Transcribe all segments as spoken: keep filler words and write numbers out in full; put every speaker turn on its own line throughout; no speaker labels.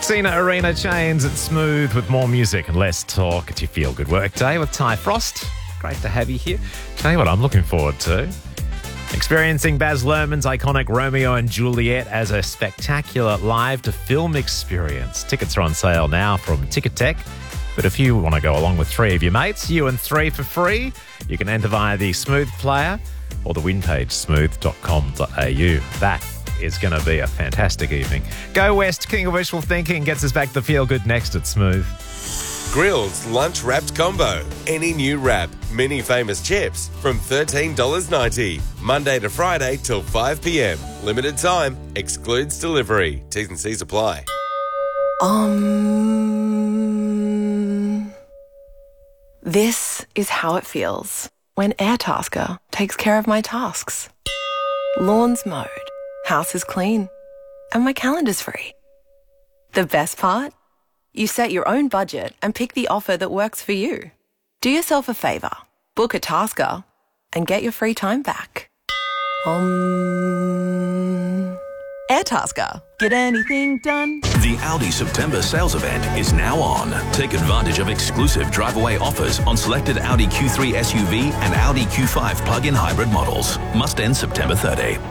Casino Arena Chains at Smooth with more music and less talk. It's your Feel Good Workday with Ty Frost. Great to have you here. Tell you what I'm looking forward to. Experiencing Baz Luhrmann's iconic Romeo and Juliet as a spectacular live-to-film experience. Tickets are on sale now from Ticketek. But if you want to go along with three of your mates, you and three for free, you can enter via the Smooth player or the win page, smooth dot com dot a u. That is going to be a fantastic evening. Go West, King of Wishful Thinking gets us back to Feel Good next at Smooth.
Grill's Lunch Wrapped Combo. Any new wrap, mini famous chips from thirteen dollars ninety. Monday to Friday till five p.m. Limited time. Excludes delivery. T's and C's apply.
Um, this is how it feels when Airtasker takes care of my tasks. Lawn's mowed, house is clean, and my calendar's free. The best part? You set your own budget and pick the offer that works for you. Do yourself a favour, book a Tasker, and get your free time back. Um, Airtasker. Get anything done?
The Audi September sales event is now on. Take advantage of exclusive drive-away offers on selected Audi Q three S U V and Audi Q five plug-in hybrid models. Must end September thirtieth.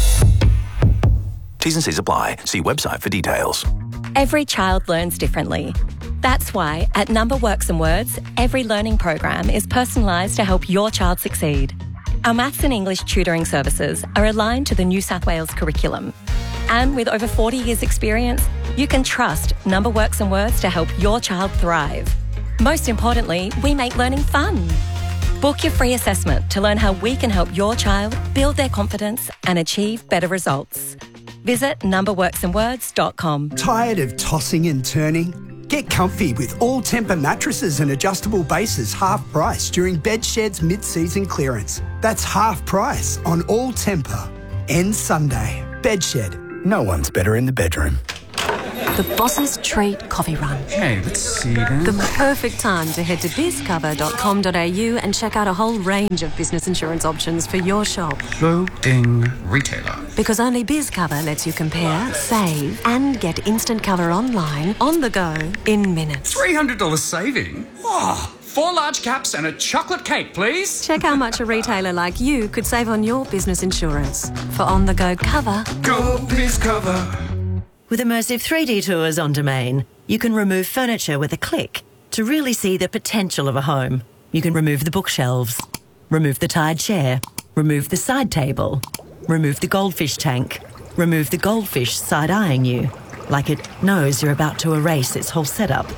T's and C's apply. See website for details.
Every child learns differently. That's why at Number Works and Words, every learning program is personalised to help your child succeed. Our maths and English tutoring services are aligned to the New South Wales curriculum. And with over forty years experience, you can trust Number Works and Words to help your child thrive. Most importantly, we make learning fun. Book your free assessment to learn how we can help your child build their confidence and achieve better results. Visit number works and words dot com.
Tired of tossing and turning? Get comfy with all Tempur mattresses and adjustable bases half price during Bedshed's mid-season clearance. That's half price on all Tempur. Ends Sunday. Bedshed. No one's better in the bedroom.
The Boss's Treat Coffee Run.
Okay, let's see then.
The perfect time to head to biz cover dot com dot a u and check out a whole range of business insurance options for your shop.
Loading retailer.
Because only BizCover lets you compare, save, and get instant cover online, on the go, in minutes.
three hundred dollars saving? Oh, four large caps and a chocolate cake, please.
Check how much a retailer like you could save on your business insurance. For on-the-go cover.
Go BizCover.
With immersive three D tours on Domain, you can remove furniture with a click to really see the potential of a home. You can remove the bookshelves, remove the tired chair, remove the side table, remove the goldfish tank, remove the goldfish side-eyeing you, like it knows you're about to erase its whole setup.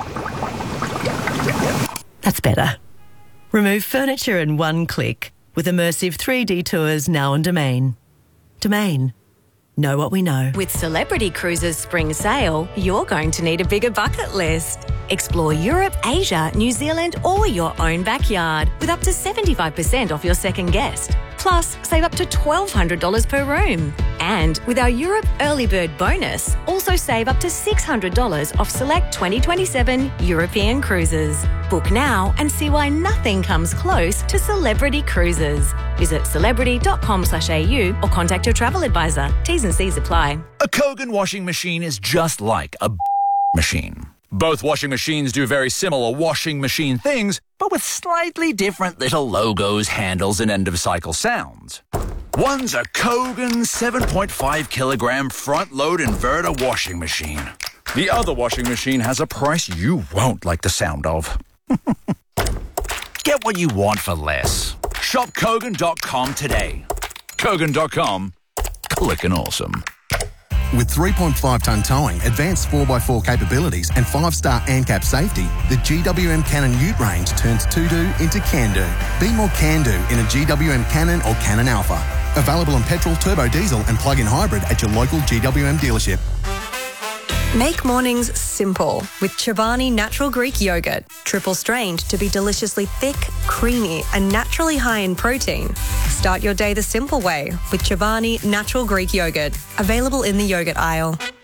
That's better. Remove furniture in one click with immersive three D tours now on Domain. Domain. Know what we know.
With Celebrity Cruises Spring Sale, you're going to need a bigger bucket list. Explore Europe, Asia, New Zealand, or your own backyard with up to seventy-five percent off your second guest. Plus, save up to twelve hundred dollars per room. And with our Europe Early Bird bonus, also save up to six hundred dollars off select twenty twenty-seven European cruises. Book now and see why nothing comes close to Celebrity Cruises. Visit celebrity dot com slash a u or contact your travel advisor. T's and C's apply.
A Kogan washing machine is just like a machine. Both washing machines do very similar washing machine things, but with slightly different little logos, handles, and end-of-cycle sounds. One's a Kogan seven point five kilogram front-load inverter washing machine. The other washing machine has a price you won't like the sound of. Get what you want for less. Shop Kogan dot com today. Kogan dot com. Clickin' awesome.
With three point five tonne towing, advanced four by four capabilities and five star ANCAP safety, the G W M Cannon Ute range turns to-do into can-do. Be more can-do in a G W M Cannon or Cannon Alpha. Available on petrol, turbo diesel and plug-in hybrid at your local G W M dealership.
Make mornings simple with Chobani Natural Greek Yogurt. Triple strained to be deliciously thick, creamy and naturally high in protein. Start your day the simple way with Chobani Natural Greek Yogurt. Available in the yogurt aisle.